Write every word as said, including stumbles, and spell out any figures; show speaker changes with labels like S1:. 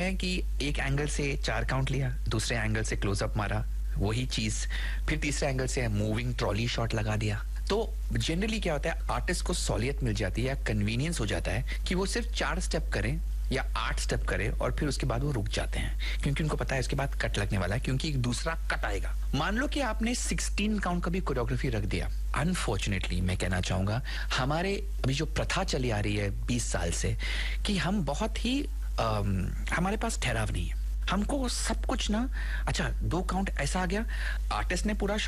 S1: है कि एक एंगल से चार काउंट लिया, दूसरे एंगल से क्लोजअप मारा, वही चीज, फिर तीसरे एंगल से मूविंग ट्रॉली शॉट लगा दिया। तो जनरली क्या होता है, आर्टिस्ट को सहूलियत मिल जाती है या कन्वीनियंस हो जाता है कि वो सिर्फ चार स्टेप करें या आठ स्टेप करें और फिर उसके बाद वो रुक जाते हैं, क्योंकि उनको पता है इसके बाद कट लगने वाला है, क्योंकि एक दूसरा कट आएगा। मान लो कि आपने सोलह काउंट का भी कोरियोग्राफी रख दिया, अनफॉर्चुनेटली मैं कहना चाहूंगा हमारे अभी जो प्रथा चली आ रही है बीस साल से, कि हम बहुत ही आम, हमारे पास ठहराव नहीं है, हमको सब कुछ ना, अच्छा दो काउंट ऐसा आ गया, आर्टिस्ट ने पूरा